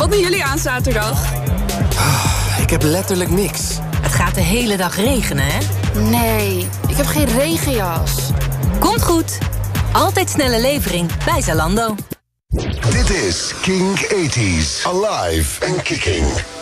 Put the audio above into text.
Wat doen jullie aan zaterdag? Ik heb letterlijk niks. Het gaat de hele dag regenen, hè? Nee, ik heb geen regenjas. Komt goed. Altijd snelle levering bij Zalando. Dit is Kink 80s. Alive and Kicking.